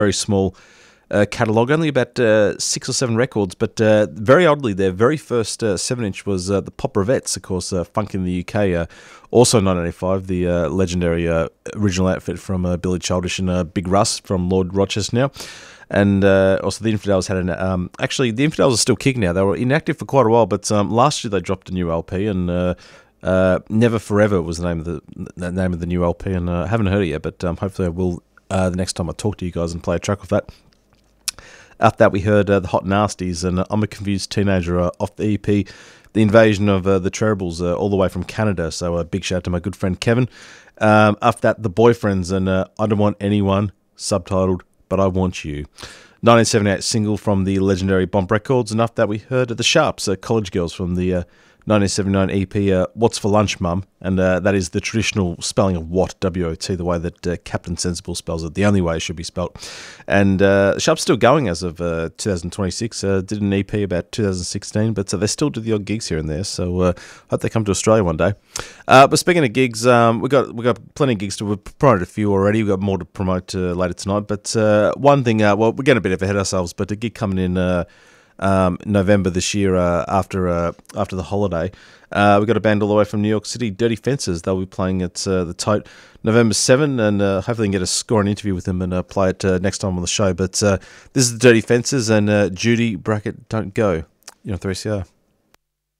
very small catalogue, only about 6 or 7 records, but very oddly, their very first 7-inch was the Pop Rovettes, of course, Funk in the UK, also 1985, the legendary original outfit from Billy Childish and Big Russ from Lord Rochester now. And also the Infidels had actually, the Infidels are still kicking now. They were inactive for quite a while, but last year they dropped a new LP, and Never Forever was the name of the new LP, and I haven't heard it yet, but hopefully I will the next time I talk to you guys and play a track of that. After that, we heard the Hot Nasties and I'm a Confused Teenager off the EP, The Invasion of the Terribles, all the way from Canada. So a big shout out to my good friend Kevin. After that, The Boyfriends and I Don't Want Anyone, subtitled But I Want You. 1978 single from the legendary Bomb Records. And after that, we heard The Sharps, College Girls, from the 1979 EP, What's for Lunch, Mum? And that is the traditional spelling of what, W-O-T, the way that Captain Sensible spells it, the only way it should be spelt. And Sharp's still going as of 2026, did an EP about 2016, but they still do the odd gigs here and there, so hope they come to Australia one day. But speaking of gigs, we got plenty of gigs we've promoted a few already, we've got more to promote later tonight, but one thing, well, we're getting a bit ahead of ourselves, but a gig coming in November this year, after the holiday. We've got a band all the way from New York City, Dirty Fences. They'll be playing at the Tote November 7, and hopefully we can score an interview with them and play it next time on the show. But this is the Dirty Fences and Judy Brackett Don't Go. You're on 3CR.